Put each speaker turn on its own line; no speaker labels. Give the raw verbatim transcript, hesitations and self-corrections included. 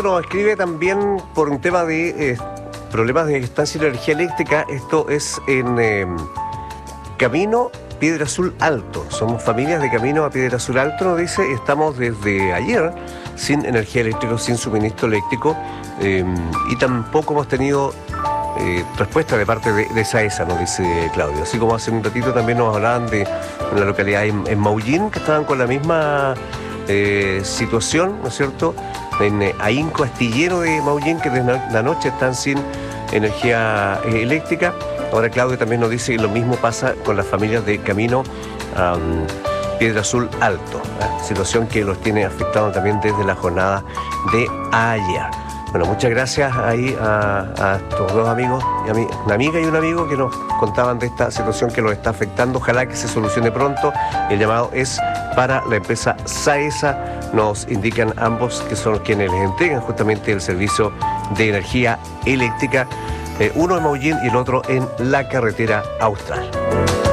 nos escribe también por un tema de eh, problemas de estancia de energía eléctrica. Esto es en eh, Camino Piedra Azul Alto. Somos familias de Camino a Piedra Azul Alto, nos dice. Estamos desde ayer sin energía eléctrica, sin suministro eléctrico, eh, y tampoco hemos tenido eh, respuesta de parte de, de SAESA, nos dice Claudio. Así como hace un ratito también nos hablaban de una localidad en, en Maullín, que estaban con la misma eh, situación, ¿no es cierto?, en eh, Ahínco Astillero de Maullín, que desde la noche están sin energía eh, eléctrica. Ahora Claudio también nos dice que lo mismo pasa con las familias de Camino a um, Piedra Azul Alto, ¿eh? Situación que los tiene afectados también desde la jornada de ayer. Bueno, muchas gracias ahí a, a estos dos amigos, y a mí, una amiga y un amigo que nos contaban de esta situación que los está afectando. Ojalá que se solucione pronto. El llamado es para la empresa SAESA, nos indican ambos que son quienes les entregan justamente el servicio de energía eléctrica, eh, uno en Maullín y el otro en la carretera austral.